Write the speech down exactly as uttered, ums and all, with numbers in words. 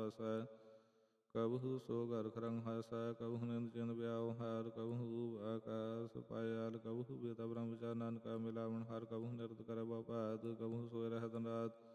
ਬਸੈ। ਕਬਹੂ ਸੋ ਘਰ ਖਰੰਗ ਹਾਸੈ, ਕਬਹੂ ਨਿੰਦ ਚਿੰਦ ਬਿਆਉ ਹਾਰ, ਕਬਹੂ ਆਕਾਸ ਪਾਇਆਲ, ਕਬਹੂ ਬੇਤਾ ਬ੍ਰਹਮ ਵਿਚਾਰ ਨਾਨਕਾ ਮਿਲਾਵਣ ਹਾਰ, ਕਬਹੂ ਨਿਰਤ ਕਰੈ ਬਹੁ ਭਾਤ, ਕਬਹੂ ਸੋਇ ਰਹਿ ਦਿਨ ਰਾਤ।